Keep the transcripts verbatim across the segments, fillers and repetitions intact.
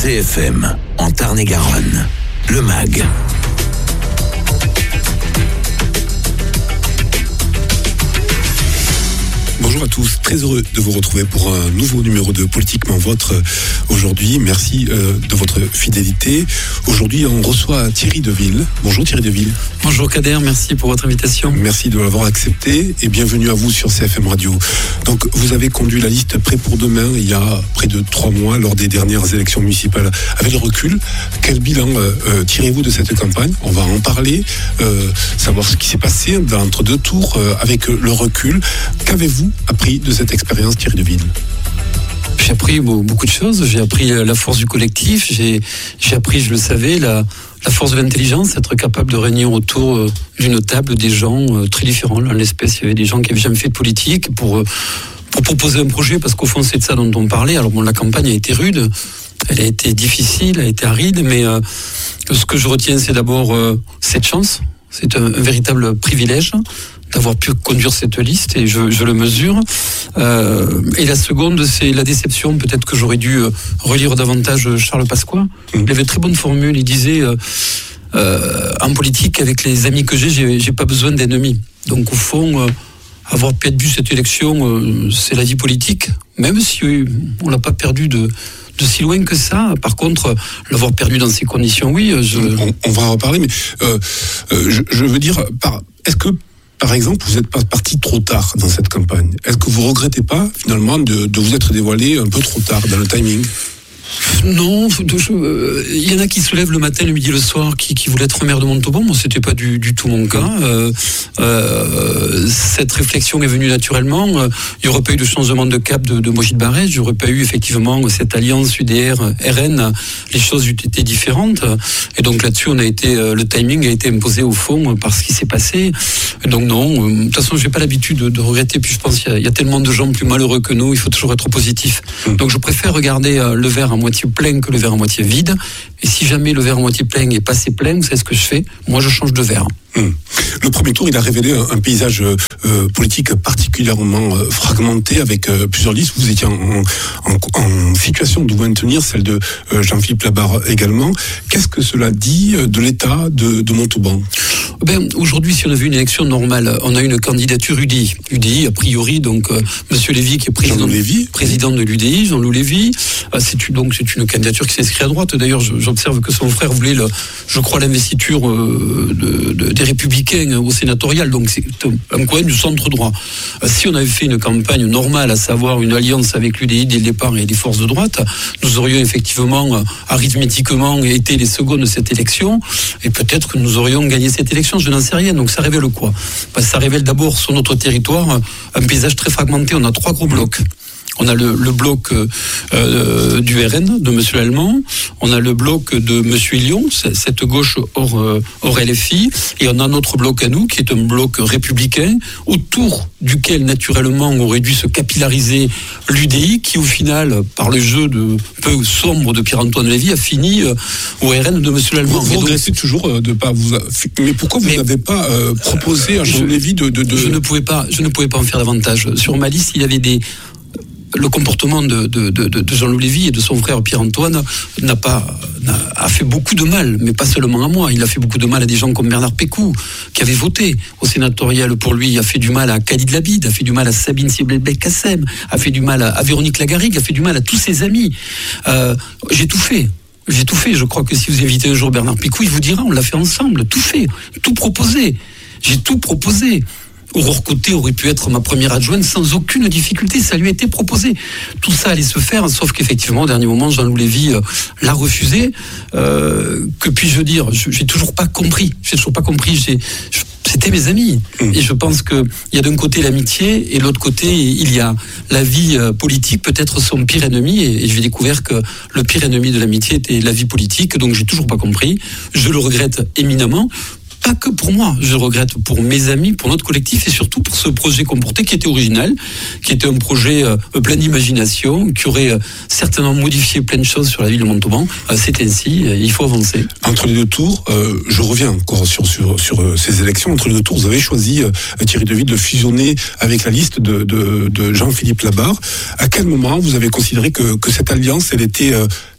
C F M, en Tarn-et-Garonne, le M A G. Bonjour à tous, très heureux de vous retrouver pour un nouveau numéro de Politiquement Vôtre aujourd'hui. Merci euh, de votre fidélité. Aujourd'hui, on reçoit Thierry Deville. Bonjour Thierry Deville. Bonjour Kader, merci pour votre invitation. Merci de l'avoir accepté et bienvenue à vous sur C F M Radio. Donc, vous avez conduit la liste Prêt pour demain il y a près de trois mois lors des dernières élections municipales. Avec le recul, quel bilan euh, tirez-vous de cette campagne ? On va en parler, euh, savoir ce qui s'est passé entre deux tours euh, avec le recul. Qu'avez-vous appris de cette expérience, Thierry Deville ? J'ai appris beaucoup de choses. J'ai appris la force du collectif. J'ai, j'ai appris, je le savais, la, la force de l'intelligence, être capable de réunir autour d'une table des gens très différents. Dans l'espèce, il y avait des gens qui n'avaient jamais fait de politique pour, pour proposer un projet, parce qu'au fond, c'est de ça dont on parlait. Alors bon, la campagne a été rude, elle a été difficile, elle a été aride, mais euh, ce que je retiens, c'est d'abord euh, cette chance. C'est un, un véritable privilège d'avoir pu conduire cette liste, et je, je le mesure. Euh, et la seconde, c'est la déception. Peut-être que j'aurais dû relire davantage Charles Pasqua. Il avait très bonne formule. Il disait euh, euh, en politique, avec les amis que j'ai, j'ai, j'ai pas besoin d'ennemis. Donc au fond, euh, avoir perdu cette élection, euh, c'est la vie politique, même si euh, on l'a pas perdu de de si loin que ça. Par contre, l'avoir perdu dans ces conditions, oui. Je... On, on va en reparler, mais euh, euh, je, je veux dire, par, est-ce que par exemple, vous n'êtes pas parti trop tard dans cette campagne ? Est-ce que vous ne regrettez pas, finalement, de, de vous être dévoilé un peu trop tard dans le timing ? Non, il euh, y en a qui se lèvent le matin, le midi, le soir, qui, qui voulaient être maire de Montauban. Moi, c'était pas du, du tout mon cas. Euh, euh, cette réflexion est venue naturellement. Il euh, n'y aurait pas eu de changement de cap de, de Mojit Barrès. Il n'y aurait pas eu effectivement cette alliance U D R R N. Les choses eussent été différentes. Et donc là-dessus, on a été, euh, le timing a été imposé au fond par ce qui s'est passé. Et donc non, euh, de toute façon, j'ai pas l'habitude de, de regretter. Puis je pense qu'il y a, il y a tellement de gens plus malheureux que nous. Il faut toujours être positif. Donc je préfère regarder euh, le verre à moitié plein que le verre à moitié vide. Et si jamais le verre à moitié plein est pas assez plein, vous savez ce que je fais ? Moi, je change de verre. Hum. Le premier tour, il a révélé un, un paysage euh, politique particulièrement euh, fragmenté, avec euh, plusieurs listes. Vous étiez en, en, en situation de vous maintenir, celle de euh, Jean-Philippe Labarre également. Qu'est-ce que cela dit de l'état de, de Montauban ? Ben, aujourd'hui, si on avait une élection normale, on a une candidature U D I. U D I, a priori, donc, euh, Monsieur Lévy, qui est président, président de l'U D I, Jean-Loup Lévy. Euh, c'est, donc, c'est une candidature qui s'inscrit à droite. D'ailleurs, j'observe que son frère voulait, le, je crois, l'investiture euh, de, de, des Républicains au sénatorial. Donc, c'est un coin du centre droit. Euh, si on avait fait une campagne normale, à savoir une alliance avec l'U D I dès le départ et les forces de droite, nous aurions effectivement, euh, arithmétiquement, été les secondes de cette élection. Et peut-être que nous aurions gagné cette élection. Je n'en sais rien. Donc ça révèle quoi ? Ben, ça révèle d'abord sur notre territoire un paysage très fragmenté. On a trois gros blocs. On a le, le bloc euh, du R N, de M. Lallemand. On a le bloc de M. Hillion, cette gauche hors, euh, hors L F I. Et on a notre bloc à nous, qui est un bloc républicain, autour duquel, naturellement, aurait dû se capillariser l'U D I, qui, au final, par le jeu de peu sombre de Pierre-Antoine Lévy, a fini euh, au R N de M. Lallemand. Vous, vous regrettez donc toujours euh, de pas vous... Mais pourquoi vous n'avez pas euh, proposé à Jean Lévy de... de, de... Je ne pouvais pas, je ne pouvais pas en faire davantage. Sur ma liste, il y avait des... Le comportement de, de, de, de Jean-Loup Lévy et de son frère Pierre-Antoine n'a pas, n'a, a fait beaucoup de mal, mais pas seulement à moi. Il a fait beaucoup de mal à des gens comme Bernard Pécou, qui avait voté au sénatorial pour lui. Il a fait du mal à Khalid Labid, a fait du mal à Sabine Sibel-Belkacem, a fait du mal à, à Véronique Lagarrigue, a fait du mal à tous ses amis. Euh, j'ai tout fait. J'ai tout fait. Je crois que si vous invitez un jour Bernard Pécou, il vous dira, on l'a fait ensemble, tout fait, tout proposé. J'ai tout proposé. Aurore Côté aurait pu être ma première adjointe sans aucune difficulté, ça lui a été proposé. Tout ça allait se faire, sauf qu'effectivement, au dernier moment, Jean-Loup Lévy euh, l'a refusé. Euh, que puis-je dire ? je, J'ai toujours pas compris. J'ai toujours pas compris. J'ai, je, c'était mes amis. Mmh. Et je pense qu'il y a d'un côté l'amitié, et de l'autre côté, il y a la vie euh, politique, peut-être son pire ennemi. Et, et j'ai découvert que le pire ennemi de l'amitié était la vie politique. Donc j'ai toujours pas compris. Je le regrette éminemment. Pas que pour moi, je regrette pour mes amis, pour notre collectif et surtout pour ce projet qu'on portait qui était original, qui était un projet euh, plein d'imagination, qui aurait euh, certainement modifié plein de choses sur la ville de Montauban. Euh, c'est ainsi, euh, il faut avancer. Entre les deux tours, euh, je reviens encore sur, sur, sur euh, ces élections, entre les deux tours, vous avez choisi, euh, Thierry Deville, de fusionner avec la liste de, de, de Jean-Philippe Labarre. À quel moment vous avez considéré que, que cette alliance, elle était... Euh,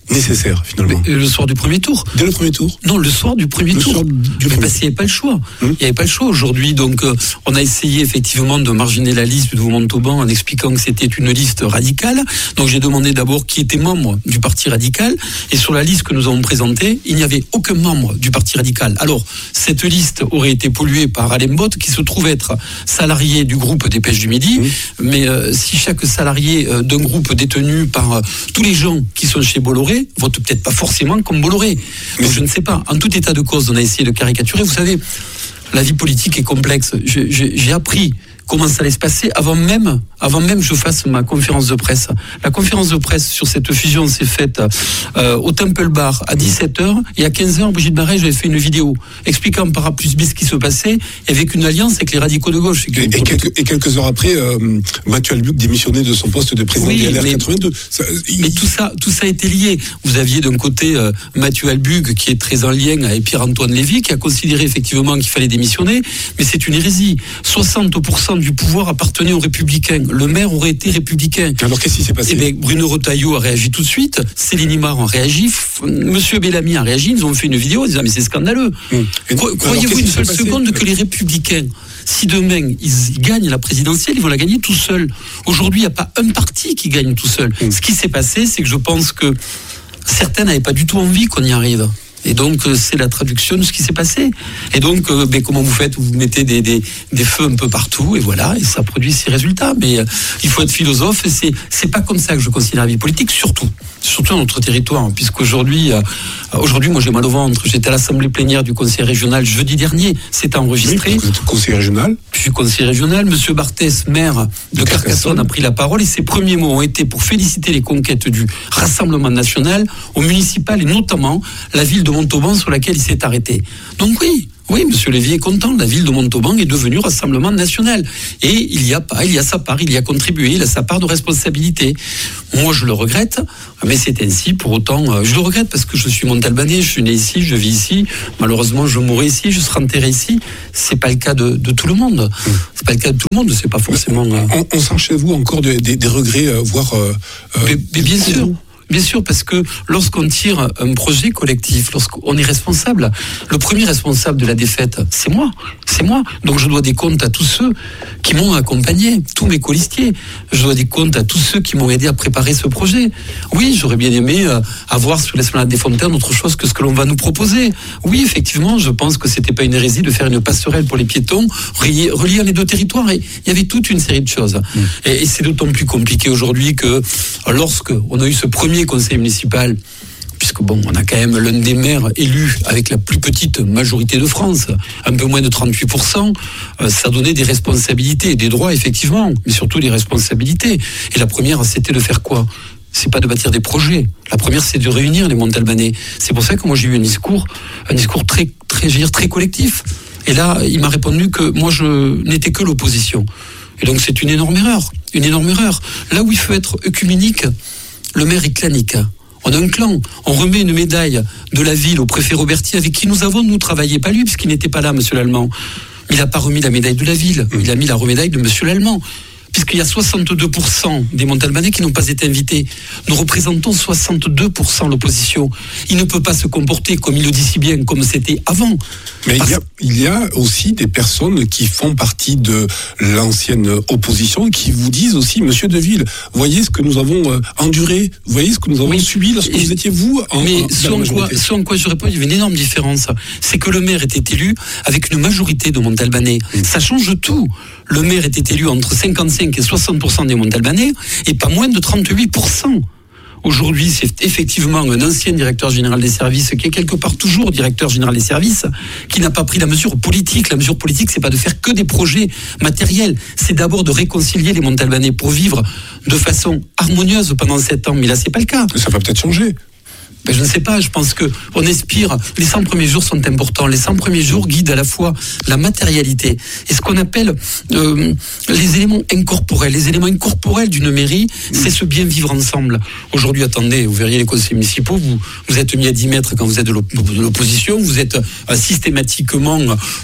nécessaire finalement. Mais, le soir du premier tour. Dès le premier tour. Non, le soir du premier le tour. Soir du mais premier parce qu'il n'y avait pas le choix. Hum. Il n'y avait pas le choix aujourd'hui. Donc, euh, on a essayé effectivement de marginer la liste de Montauban en expliquant que c'était une liste radicale. Donc, j'ai demandé d'abord qui était membre du Parti radical. Et sur la liste que nous avons présentée, il n'y avait aucun membre du Parti radical. Alors, cette liste aurait été polluée par Alain Botte, qui se trouve être salarié du groupe des Pêches du Midi. Hum. Mais euh, si chaque salarié euh, d'un groupe détenu par euh, tous les gens qui sont chez Bolloré vote peut-être pas forcément comme Bolloré. Mais je ne sais pas. En tout état de cause, on a essayé de caricaturer. Vous savez, la vie politique est complexe. Je, je, j'ai appris comment ça allait se passer avant même, avant même que je fasse ma conférence de presse. La conférence de presse sur cette fusion s'est faite euh, au Temple Bar à dix-sept heures et à quinze heures, Brigitte Barret, j'avais fait une vidéo expliquant par A plus B ce qui se passait avec une alliance avec les radicaux de gauche. Et, et, quelques, et quelques heures après, euh, Mathieu Albuc démissionnait de son poste de président oui, de L R mais, quatre-vingt-deux. Ça, il... Mais tout ça, tout ça était lié. Vous aviez d'un côté euh, Mathieu Albuc qui est très en lien avec Pierre-Antoine Lévy, qui a considéré effectivement qu'il fallait démissionner, mais c'est une hérésie. soixante pour cent du pouvoir appartenait aux Républicains. Le maire aurait été républicain. Alors qu'est-ce qui s'est passé ? Eh bien, Bruno Retailleau a réagi tout de suite. Céline Imar a réagi. Monsieur Bellamy a réagi. Ils ont fait une vidéo en disant mais c'est scandaleux. Hum. Cro- croyez-vous une seule seconde que les Républicains, si demain ils gagnent la présidentielle, ils vont la gagner tout seuls. Aujourd'hui, il n'y a pas un parti qui gagne tout seul. Hum. Ce qui s'est passé, c'est que je pense que certains n'avaient pas du tout envie qu'on y arrive. Et donc, c'est la traduction de ce qui s'est passé. Et donc, euh, ben, comment vous faites ? Vous mettez des, des, des feux un peu partout, et voilà, et ça produit ces résultats. Mais euh, il faut être philosophe, et c'est, c'est pas comme ça que je considère la vie politique, surtout. Surtout dans notre territoire, puisqu'aujourd'hui, euh, aujourd'hui, moi j'ai mal au ventre. J'étais à l'assemblée plénière du conseil régional jeudi dernier, c'est enregistré. Oui, conseil régional. Je suis conseiller régional. Monsieur Barthès, maire de, de Carcassonne, Carcassonne, a pris la parole, et ses premiers mots ont été pour féliciter les conquêtes du Rassemblement national au municipal, et notamment la ville de Montauban sur laquelle il s'est arrêté. Donc oui, oui, monsieur Lévy est content. La ville de Montauban est devenue Rassemblement national. Et il y a pas, il y a sa part, il y a contribué, il a sa part de responsabilité. Moi, je le regrette, mais c'est ainsi. Pour autant, je le regrette parce que je suis Montalbanais, je suis né ici, je vis ici. Malheureusement, je mourrai ici, je serai enterré ici. C'est pas le cas de, de tout le monde. C'est pas le cas de tout le monde. C'est pas forcément. On, on sent chez vous encore des, des, des regrets, euh, voire. Euh, mais, mais bien sûr. Bien sûr, parce que lorsqu'on tire un projet collectif, lorsqu'on est responsable, le premier responsable de la défaite, c'est moi. C'est moi. Donc je dois des comptes à tous ceux qui m'ont accompagné, tous mes colistiers. Je dois des comptes à tous ceux qui m'ont aidé à préparer ce projet. Oui, j'aurais bien aimé euh, avoir sur l'esplanade des Fontaines autre chose que ce que l'on va nous proposer. Oui, effectivement, je pense que c'était pas une hérésie de faire une passerelle pour les piétons, relier, relier les deux territoires. Et il y avait toute une série de choses. Mmh. Et, et c'est d'autant plus compliqué aujourd'hui que lorsque on a eu ce premier conseil municipal, puisque bon, on a quand même l'un des maires élus avec la plus petite majorité de France, un peu moins de trente-huit pour cent, euh, ça donnait des responsabilités, des droits effectivement, mais surtout des responsabilités. Et la première, c'était de faire quoi ? C'est pas de bâtir des projets. La première, c'est de réunir les Montalbanais. C'est pour ça que moi j'ai eu un discours, un discours très, très, je veux dire, très collectif. Et là, il m'a répondu que moi je n'étais que l'opposition. Et donc c'est une énorme erreur, une énorme erreur. Là où il faut être œcuménique, le maire est clanique. On a un clan. On remet une médaille de la ville au préfet Roberti avec qui nous avons, nous, travaillé. Pas lui, puisqu'il n'était pas là, monsieur l'Allemand. Il n'a pas remis la médaille de la ville. Il a mis la remédaille de monsieur l'Allemand. Puisqu'il y a soixante-deux pour cent des Montalbanais qui n'ont pas été invités. Nous représentons soixante-deux pour cent l'opposition. Il ne peut pas se comporter, comme il le dit si bien, comme c'était avant. Mais Parce... il, y a, il y a aussi des personnes qui font partie de l'ancienne opposition qui vous disent aussi, monsieur Deville, voyez ce que nous avons euh, enduré, voyez ce que nous avons oui. subi lorsque Et vous étiez vous en Mais ce en quoi, ce en quoi je réponds, il y avait une énorme différence. C'est que le maire était élu avec une majorité de Montalbanais. Mmh. Ça change tout. Le maire était élu entre cinquante-cinq et soixante pour cent des Montalbanais et pas moins de trente-huit pour cent. Aujourd'hui, c'est effectivement un ancien directeur général des services qui est quelque part toujours directeur général des services, qui n'a pas pris la mesure politique. La mesure politique, c'est pas de faire que des projets matériels. C'est d'abord de réconcilier les Montalbanais pour vivre de façon harmonieuse pendant sept ans. Mais là, c'est pas le cas. Ça va peut-être changer. Ben je ne sais pas, je pense que on aspire, les cent premiers jours sont importants, les cent premiers jours guident à la fois la matérialité et ce qu'on appelle euh, les éléments incorporels. Les éléments incorporels d'une mairie, c'est ce bien vivre ensemble. Aujourd'hui, attendez, vous verriez les conseils municipaux, vous, vous êtes mis à dix mètres quand vous êtes de l'opposition, vous êtes euh, systématiquement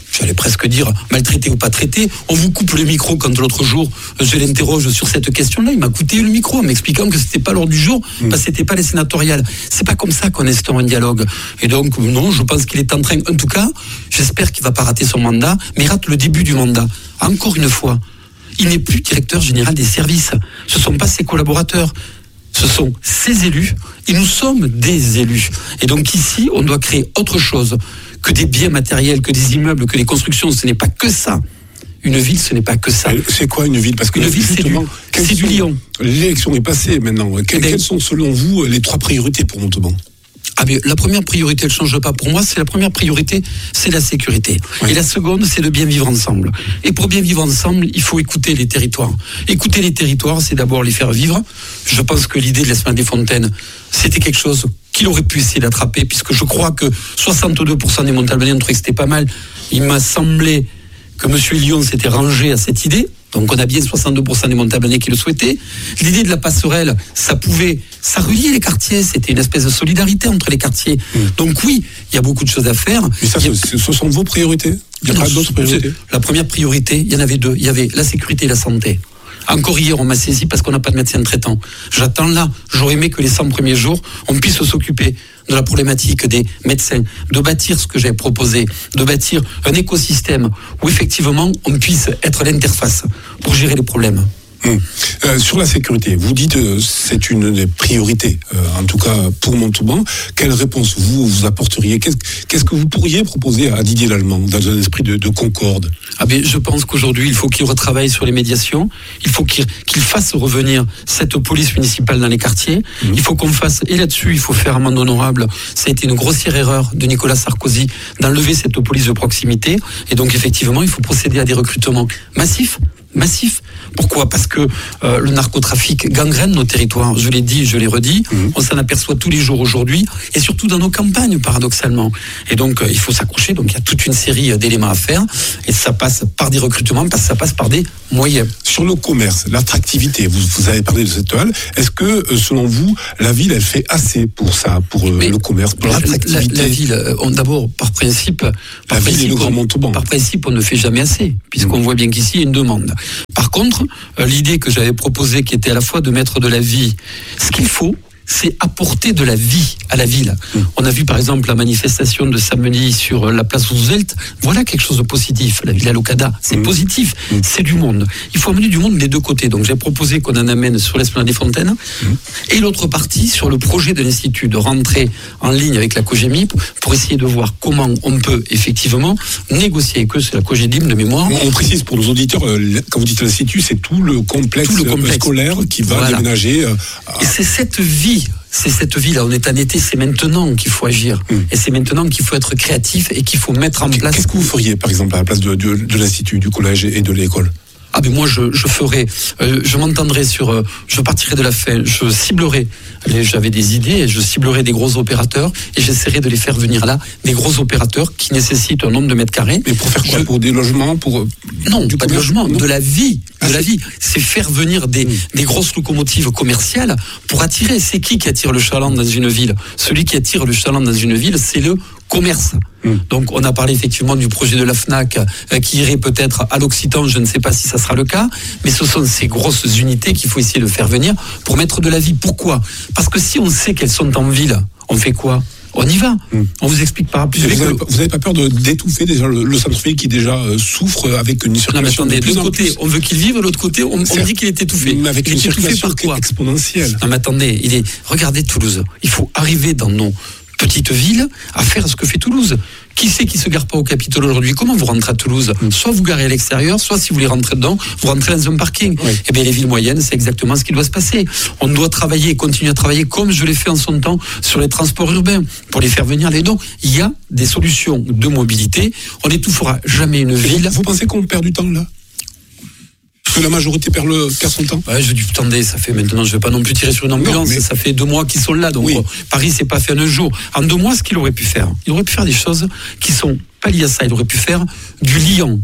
j'allais presque dire maltraité ou pas traité. On vous coupe le micro quand l'autre jour je l'interroge sur cette question-là. Il m'a coupé le micro en m'expliquant que c'était pas l'ordre du jour, mmh. parce que c'était pas les sénatoriales. C'est pas comme ça qu'on instaure un dialogue. Et donc non, je pense qu'il est en train, en tout cas, j'espère qu'il va pas rater son mandat, mais il rate le début du mandat. Encore une fois, il n'est plus directeur général des services. Ce sont pas ses collaborateurs. Ce sont ses élus, et nous sommes des élus. Et donc ici, on doit créer autre chose que des biens matériels, que des immeubles, que des constructions. Ce n'est pas que ça. Une ville, ce n'est pas que ça. C'est quoi une ville? Parce que une ville, c'est du, c'est du lion. L'élection est passée maintenant. Quelles, quelles sont, selon vous, les trois priorités pour Montauban? Ah mais la première priorité, elle ne change pas pour moi, c'est la première priorité, c'est la sécurité. Oui. Et la seconde, c'est de bien vivre ensemble. Et pour bien vivre ensemble, il faut écouter les territoires. Écouter les territoires, c'est d'abord les faire vivre. Je pense que l'idée de l'Esplanade des Fontaines, c'était quelque chose qu'il aurait pu essayer d'attraper, puisque je crois que soixante-deux pour cent des Montalbanais ont trouvé que c'était pas mal. Il m'a semblé que M. Lyon s'était rangé à cette idée. Donc on a bien soixante-deux pour cent des Montalbanais qui le souhaitaient. L'idée de la passerelle, ça pouvait, ça reliait les quartiers, c'était une espèce de solidarité entre les quartiers. Mmh. Donc oui, il y a beaucoup de choses à faire. Mais ça, a... ce, ce sont vos priorités? Il n'y a non, pas d'autres priorités? La première priorité, il y en avait deux. Il y avait la sécurité et la santé. Encore hier, on m'a saisi parce qu'on n'a pas de médecin traitant. J'attends là. J'aurais aimé que les cent premiers jours, on puisse s'occuper de la problématique des médecins, de bâtir ce que j'ai proposé, de bâtir un écosystème où effectivement on puisse être l'interface pour gérer les problèmes. Hum. Euh, sur la sécurité, vous dites euh, c'est une des priorités, euh, en tout cas pour Montauban. Quelle réponse vous vous apporteriez? Qu'est-ce, qu'est-ce que vous pourriez proposer à Didier Lallemand dans un esprit de, de concorde? Ah ben, je pense qu'aujourd'hui il faut qu'il retravaille sur les médiations. Il faut qu'il, qu'il fasse revenir cette police municipale dans les quartiers. Mmh. Il faut qu'on fasse, et là-dessus il faut faire amende honorable. Ça a été une grossière erreur de Nicolas Sarkozy d'enlever cette police de proximité. Et donc effectivement il faut procéder à des recrutements massifs. Massif. Pourquoi? Parce que euh, le narcotrafic gangrène nos territoires. Je l'ai dit, je l'ai redit. Mmh. On s'en aperçoit tous les jours aujourd'hui, et surtout dans nos campagnes, paradoxalement. Et donc, euh, il faut s'accrocher. Donc, il y a toute une série d'éléments à faire, et ça passe par des recrutements, parce que ça passe par des moyens. Sur le commerce, l'attractivité, vous, vous avez parlé de cette halle. Est-ce que, euh, selon vous, la ville, elle fait assez pour ça, pour euh, le commerce, pour la, l'attractivité? La, la ville, on, d'abord, par principe, par la principe, ville et le Grand Montauban. Par principe, on ne fait jamais assez, puisqu'on mmh. voit bien qu'ici, il y a une demande. Par contre, euh, l'idée que j'avais proposée, qui était à la fois de mettre de la vie, ce qu'il faut, c'est apporter de la vie à la ville. Mmh. On a vu par exemple la manifestation de samedi sur la place Roosevelt. Voilà quelque chose de positif. La Villa Locada, c'est mmh. positif. Mmh. C'est du monde. Il faut amener du monde des deux côtés. Donc j'ai proposé qu'on en amène sur l'Esplanade des Fontaines. Mmh. Et l'autre partie sur le projet de l'Institut, de rentrer en ligne avec la Cogémip pour essayer de voir comment on peut effectivement négocier avec eux. C'est la Cogédim de mémoire. On précise pour nos auditeurs, quand vous dites l'Institut, c'est tout le complexe, tout le complexe scolaire qui va voilà. déménager. À... Et c'est cette vie. C'est cette vie-là, on est en été, c'est maintenant qu'il faut agir. Mmh. Et c'est maintenant qu'il faut être créatif et qu'il faut mettre en place... Qu'est-ce que vous feriez, par exemple, à la place de, de, de l'Institut, du collège et de l'école? Ah ben moi je, je ferai, euh, je m'entendrai sur, euh, je partirai de la fin, je ciblerai, les, j'avais des idées, et je ciblerai des gros opérateurs et j'essaierai de les faire venir là, des gros opérateurs qui nécessitent un nombre de mètres carrés. Mais pour faire quoi? Je... Pour des logements, pour non, du pas de logements, non. de la vie, ah, de la c'est... vie. C'est faire venir des, mmh. des grosses locomotives commerciales pour attirer. C'est qui qui attire le chaland dans une ville? Celui qui attire le chaland dans une ville, c'est le commerce. Mmh. Donc on a parlé effectivement du projet de la FNAC euh, qui irait peut-être à l'Occitan, je ne sais pas si ça sera le cas, mais ce sont ces grosses unités qu'il faut essayer de faire venir pour mettre de la vie. Pourquoi? Parce que si on sait qu'elles sont en ville, on fait quoi? On y va. Mmh. On vous explique par plus. Vous n'avez que... pas peur de d'étouffer déjà le, le centre-ville qui déjà euh, souffre avec une circulation non, mais attendez, de l'autre côté, on veut qu'il vive, de l'autre côté, on, on dit qu'il est étouffé. Mais avec il une est étouffé par quoi? Exponentielle. Non mais attendez, il est. Regardez Toulouse. Il faut arriver dans nos petites villes à faire ce que fait Toulouse. Qui c'est qui se gare pas au Capitole aujourd'hui? Comment vous rentrez à Toulouse? mmh. Soit vous garez à l'extérieur, soit si vous voulez rentrer dedans, vous rentrez dans un parking. Oui. Et bien les villes moyennes, c'est exactement ce qui doit se passer. On doit travailler, continuer à travailler comme je l'ai fait en son temps sur les transports urbains pour les faire venir les dons. Il y a des solutions de mobilité. On n'étouffera jamais une ville. Vous, vous pensez qu'on perd du temps là? Que la majorité perd, le, perd son temps. Ouais, je dis, attendez, ça fait maintenant, je ne vais pas non plus tirer sur une ambulance, non, mais... ça fait deux mois qu'ils sont là, donc oui. euh, Paris, c'est pas fait en un jour. En deux mois, ce qu'il aurait pu faire, il aurait pu faire des choses qui sont pas liées à ça, il aurait pu faire du lien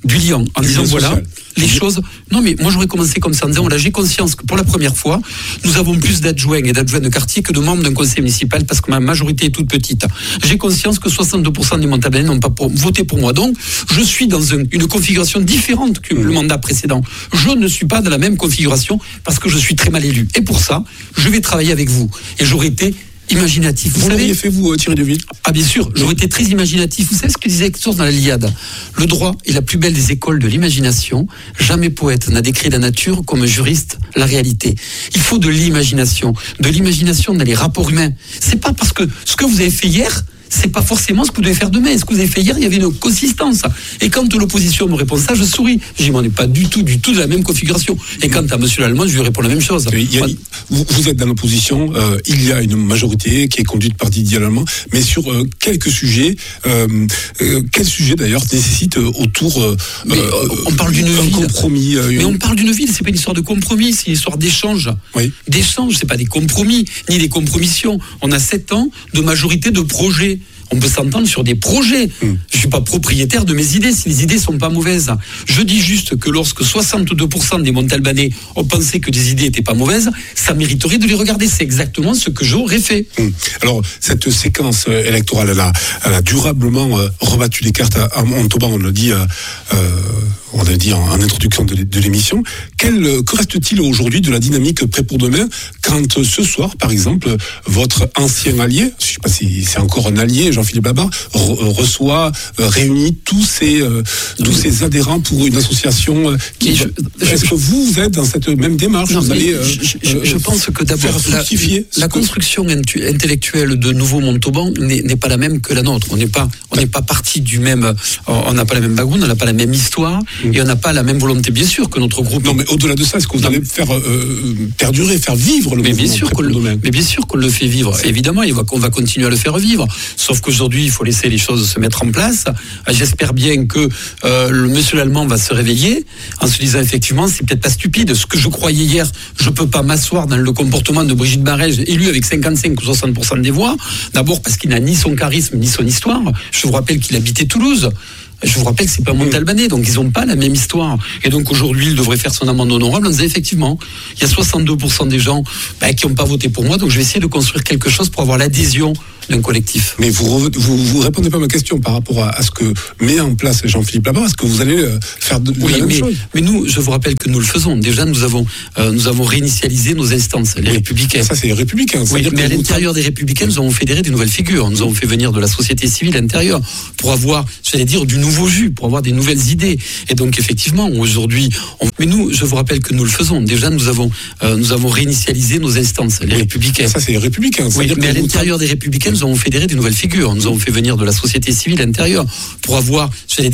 du lien, en Du disant lien voilà, social. les choses. Non, mais moi j'aurais commencé comme ça en disant voilà, j'ai conscience que pour la première fois, nous avons plus d'adjoints et d'adjoints de quartier que de membres d'un conseil municipal parce que ma majorité est toute petite. J'ai conscience que soixante-deux pour cent des Montalbanais n'ont pas pour, voté pour moi. Donc, je suis dans un, une configuration différente que le mandat précédent. Je ne suis pas dans la même configuration parce que je suis très mal élu. Et pour ça, je vais travailler avec vous. Et j'aurais été imaginatif. Vous, vous l'auriez fait, vous, Thierry Deville? Ah, bien sûr, j'aurais été très imaginatif. Vous savez ce que disait Hector dans la Iliade? Le droit est la plus belle des écoles de l'imagination. Jamais poète n'a décrit la nature comme juriste la réalité. Il faut de l'imagination. De l'imagination dans les rapports humains. C'est pas parce que ce que vous avez fait hier, c'est pas forcément ce que vous devez faire demain. Ce que vous avez fait hier, il y avait une consistance. Et quand l'opposition me répond ça, je souris. Je dis, mais on n'est pas du tout, du tout de la même configuration. Et quand à monsieur Lallemand, je lui réponds la même chose. Il y a, vous, vous êtes dans l'opposition, euh, il y a une majorité qui est conduite par Didier Lallemand, mais sur euh, quelques sujets, euh, euh, quels sujets d'ailleurs nécessitent euh, autour euh, mais, euh, on parle d'une un ville. compromis. Euh, mais une... on parle d'une ville, c'est pas une histoire de compromis, c'est une histoire d'échange. Oui. D'échange, c'est pas des compromis, ni des compromissions. On a sept ans de majorité de projets. On peut s'entendre sur des projets. Mmh. Je suis pas propriétaire de mes idées si les idées sont pas mauvaises. Je dis juste que lorsque soixante-deux pour cent des Montalbanais ont pensé que des idées étaient pas mauvaises, ça mériterait de les regarder. C'est exactement ce que j'aurais fait. Mmh. Alors, cette séquence électorale, elle a, elle a durablement euh, rebattu les cartes à, à Montauban, on le dit, euh, euh, on l'a dit en, en introduction de, de l'émission. Quel, que reste-t-il aujourd'hui de la dynamique prêt pour demain quand euh, ce soir, par exemple, votre ancien allié, je sais pas si c'est encore un allié, Jean-Philippe Babar, re- reçoit, euh, réunit tous ses, euh, tous ses adhérents pour une association euh, qui... Je, Est-ce je, que vous, vous êtes dans cette même démarche? Non, vous allez, euh, je, je, je pense que d'abord, la, la construction que... intellectuelle de Nouveau Montauban n'est, n'est pas la même que la nôtre. On n'est pas, on n'est pas parti du même... On n'a pas la même bagoune, on n'a pas la même histoire, mmh. et on n'a pas la même volonté, bien sûr, que notre groupe... Non, mais au-delà de ça, est-ce que vous non. allez faire euh, perdurer, faire vivre le mais mouvement bien sûr qu'on le, Mais bien sûr qu'on le fait vivre. C'est... Évidemment, il va, on va continuer à le faire vivre. Sauf qu'aujourd'hui, il faut laisser les choses se mettre en place. J'espère bien que euh, le monsieur Lallemand va se réveiller en se disant effectivement, c'est peut-être pas stupide. Ce que je croyais hier, je peux pas m'asseoir dans le comportement de Brigitte Barrège, élue avec cinquante-cinq ou soixante pour cent des voix. D'abord parce qu'il n'a ni son charisme ni son histoire. Je vous rappelle qu'il habitait Toulouse. Je vous rappelle que c'est pas un Montalbanais, donc ils n'ont pas la même histoire. Et donc aujourd'hui, il devrait faire son amende honorable en disant effectivement, il y a soixante-deux pour cent des gens bah, qui n'ont pas voté pour moi, donc je vais essayer de construire quelque chose pour avoir l'adhésion d'un collectif. Mais vous, re, vous vous répondez pas à ma question par rapport à, à ce que met en place Jean-Philippe Labarre. Est-ce que vous allez euh, faire de, oui, la même mais, chose? Mais nous, je vous rappelle que nous le faisons. Déjà, nous avons euh, nous avons réinitialisé nos instances, les oui. Républicains. Ça, c'est les Républicains. Oui, mais à l'intérieur des Républicains, nous avons fédéré des nouvelles figures. Nous avons fait venir de la société civile intérieure pour avoir, j'allais dire, du nouveau jus, pour avoir des nouvelles idées. Et donc, effectivement, aujourd'hui, on... mais nous, je vous rappelle que nous le faisons. Déjà, nous avons euh, nous avons réinitialisé nos instances, les oui. Républicains. Ça, c'est les Républicains. Oui, mais à l'intérieur des Républicains, nous avons fédéré des nouvelles figures. Nous avons fait venir de la société civile intérieure pour avoir, j'allais